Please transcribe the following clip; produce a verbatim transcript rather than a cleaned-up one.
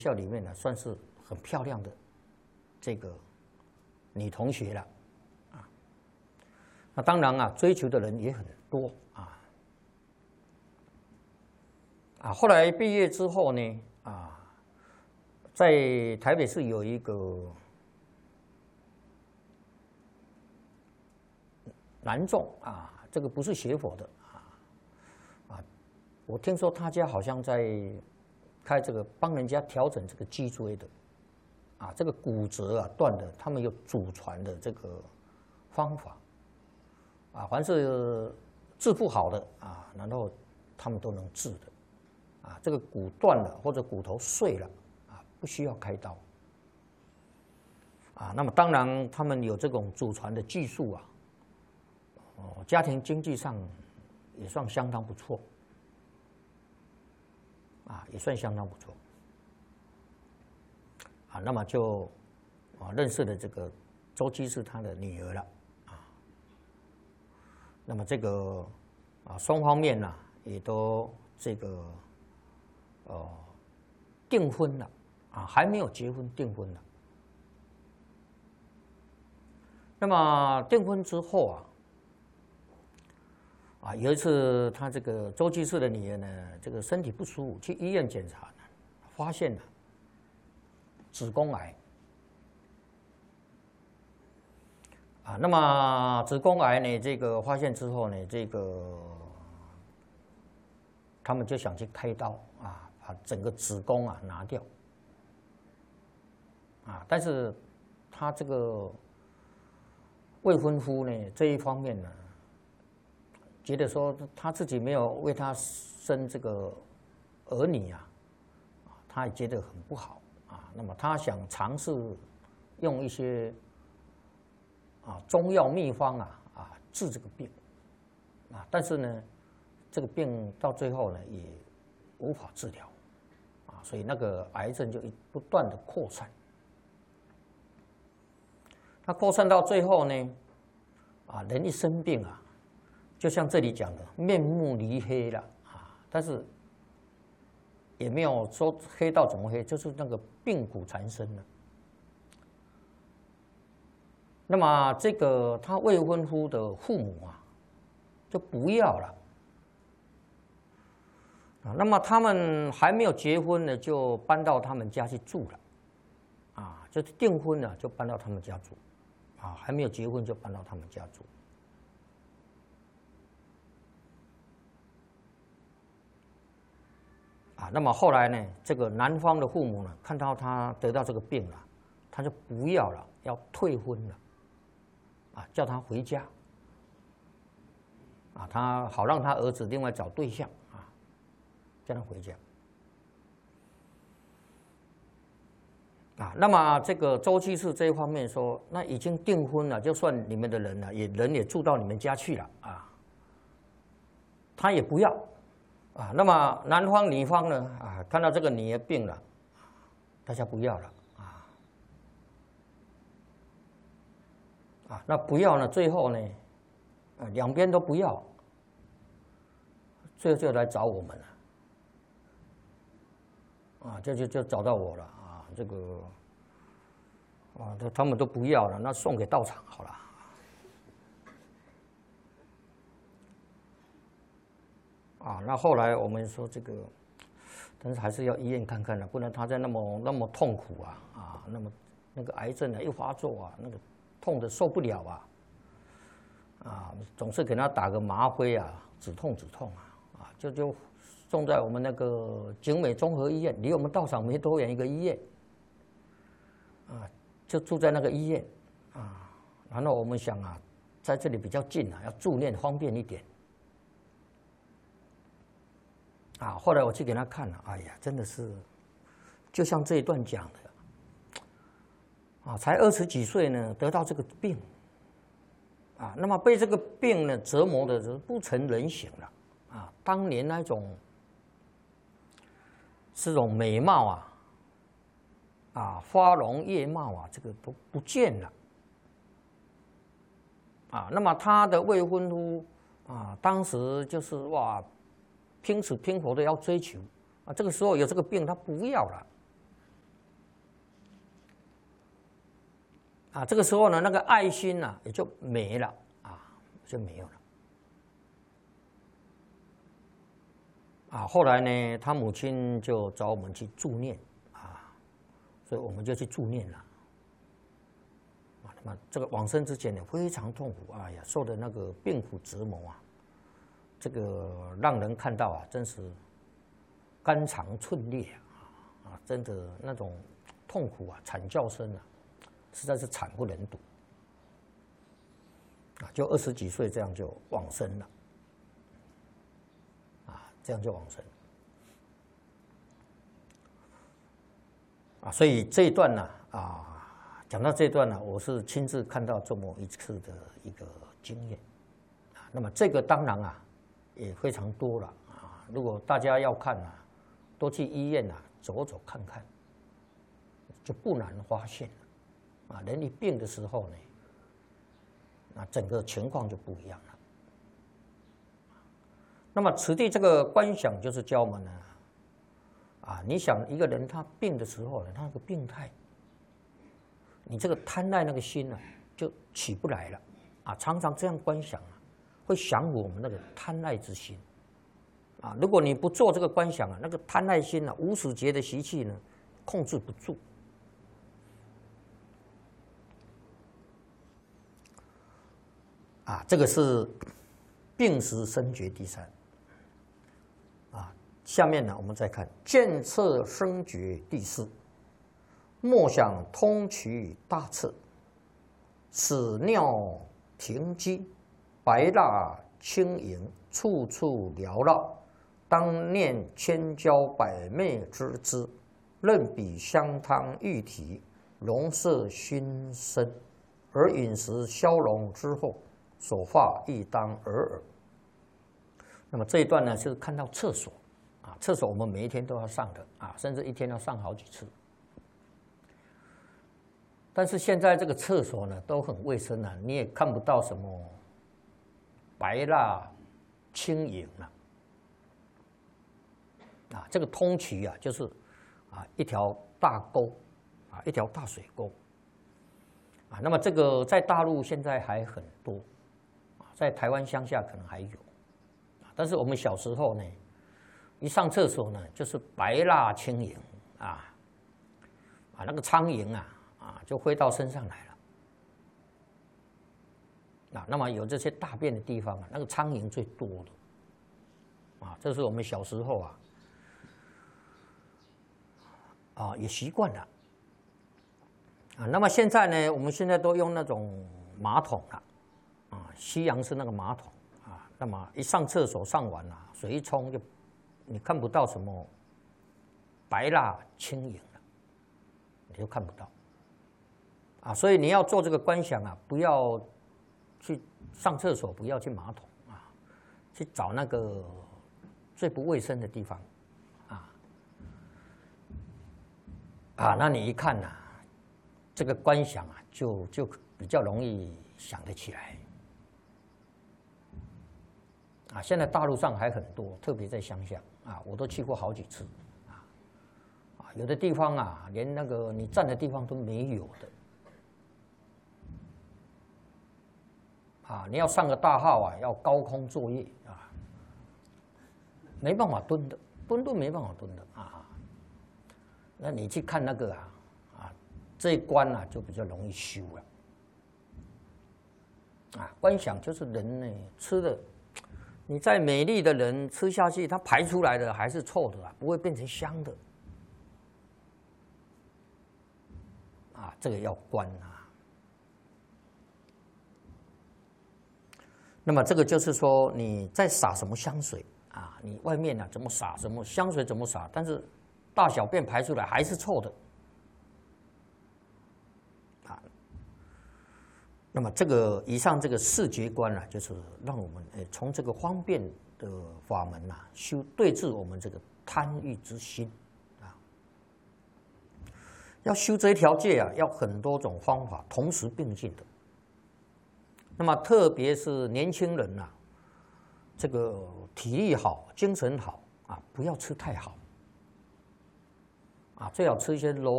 校里面呢，算是很漂亮的这个女同学了啊。那当然啊，追求的人也很多啊。啊，后来毕业之后呢，啊，在台北市有一个男众啊，这个不是学佛的啊啊，我听说他家好像在开这个帮人家调整这个脊椎的，啊，这个骨折啊断的，他们有祖传的这个方法，啊，凡是治不好的啊，然后他们都能治的，啊，这个骨断了或者骨头碎了啊，不需要开刀，啊，那么当然他们有这种祖传的技术啊，哦，家庭经济上也算相当不错。啊，也算相当不错。啊，那么就啊认识了这个周姬是他的女儿了啊。那么这个啊双方面呢也都这个呃订婚了啊，还没有结婚，订婚了。那么订婚之后啊。啊，有一次，他这个周居士的女儿呢，这个身体不舒服，去医院检查呢，发现了子宫癌。啊，那么子宫癌呢，这个发现之后呢，这个他们就想去开刀啊，把整个子宫啊拿掉。啊，但是他这个未婚夫呢，这一方面呢。觉得说他自己没有为他生这个儿女啊，他也觉得很不好啊。那么他想尝试用一些啊中药秘方啊啊治这个病啊，但是呢，这个病到最后呢也无法治疗啊，所以那个癌症就不断的扩散。它扩散到最后呢，啊，人一生病啊。就像这里讲的，面目离黑了啊，但是也没有说黑到怎么黑，就是那个病骨缠身了。那么这个他未婚夫的父母啊，就不要了啊。那么他们还没有结婚呢，就搬到他们家去住了，啊，就是订婚了就搬到他们家住，啊，还没有结婚就搬到他们家住。啊，那么后来呢，这个男方的父母呢，看到他得到这个病了，他就不要了，要退婚了，啊，叫他回家，啊，他好让他儿子另外找对象啊，叫他回家。啊，那么这个周居士这一方面说，那已经订婚了，就算你们的人了，也人也住到你们家去了啊，他也不要。啊，那么男方女方呢？啊，看到这个女儿病了，大家不要了啊，啊，那不要呢？最后呢，啊，两边都不要，最后就来找我们了，啊，这就就找到我了啊，这个，啊，他他们都不要了，那送给道场好了。啊，那后来我们说这个，但是还是要医院看看了，不然他在那么那么痛苦啊啊，那么那个癌症呢一发作啊，那个痛的受不了啊，啊，总是给他打个吗啡啊，止痛止痛啊，啊，就就送在我们那个景美综合医院，离我们道场没多远一个医院，啊，就住在那个医院啊，然后我们想啊，在这里比较近啊，要住院方便一点。啊，后来我去给他看了，哎呀，真的是，就像这一段讲的，啊，才二十几岁呢，得到这个病，啊，那么被这个病呢折磨的是不成人形了，啊，当年那种，这种美貌啊，啊，花容月貌啊，这个都不见了，啊，那么他的未婚夫啊，当时就是哇。拼死拼活的要追求啊，这个时候有这个病，他不要了啊，这个时候呢，那个爱心呢、啊、也就没了啊，就没有了。啊，后来呢，他母亲就找我们去助念啊，所以我们就去助念了。啊，那么这个往生之前呢，非常痛苦，哎呀，受的那个病苦折磨啊，这个让人看到啊，真是肝肠寸裂啊，啊，真的那种痛苦啊，惨叫声啊，实在是惨不忍睹。啊，就二十几岁这样就往生了。这样就往生啊，所以这一段呢啊，讲到这一段呢，我是亲自看到这么一次的一个经验啊。那么这个当然啊也非常多了啊。如果大家要看啊，多去医院啊走走看看，就不难发现了啊。人一病的时候呢，那整个情况就不一样了。那么此地这个观想就是教我们呢，啊，你想一个人他病的时候呢，他那个病态，你这个贪爱那个心呢、啊，就起不来了，啊，常常这样观想啊，会降服我们那个贪爱之心，啊，如果你不做这个观想啊，那个贪爱心啊，无始劫的习气呢，控制不住，啊，这个是病时生觉第三。下面呢，我们再看见彻生觉第四，莫想通衢大彻，屎尿停机，白蜡轻盈，处处缭绕。当念千娇百媚之姿，任比香汤玉体，容色熏身。而饮食消融之后，所化亦当尔尔。那么这一段呢，是看到厕所。啊，厕所我们每一天都要上的啊，甚至一天要上好几次。但是现在这个厕所呢都很卫生啊，你也看不到什么白蜡轻盈了。啊，这个通衢啊，就是啊一条大沟啊，一条大水沟。啊，那么这个在大陆现在还很多，啊，在台湾乡下可能还有，啊，但是我们小时候呢。一上厕所呢，就是白蜡轻盈啊，啊，那个苍蝇啊，啊，就飞到身上来了。啊，那么有这些大便的地方啊，那个苍蝇最多的，啊，这是我们小时候啊，啊，也习惯了。啊，那么现在呢，我们现在都用那种马桶了，啊，西洋式那个马桶啊，那么一上厕所上完了，水一冲就。你看不到什么白蜡轻盈了，你就看不到啊，所以你要做这个观想啊，不要去上厕所，不要去马桶啊，去找那个最不卫生的地方啊啊，那你一看呐、啊，这个观想啊，就就比较容易想得起来啊。现在大陆上还很多，特别在乡下。啊，我都去过好几次，啊，啊，有的地方啊，连那个你站的地方都没有的，啊，你要上个大号啊，要高空作业啊，没办法蹲的，蹲都没办法蹲的啊。那你去看那个啊，啊，这一关啊就比较容易修了，啊，观想就是人呢吃的。你再美丽的人吃下去，它排出来的还是臭的啊，不会变成香的。啊，这个要观啊。那么这个就是说，你在撒什么香水啊？你外面呢、啊、怎么撒，什么香水怎么撒，但是大小便排出来还是臭的。啊。那么这个以上这个视觉观呢、啊，就是让我们诶从这个方便的法门呐、啊，修对治我们这个贪欲之心啊。要修这一条戒啊，要很多种方法同时并进的。那么特别是年轻人呐、啊，这个体力好、精神好啊，不要吃太好啊，最好吃一些柔。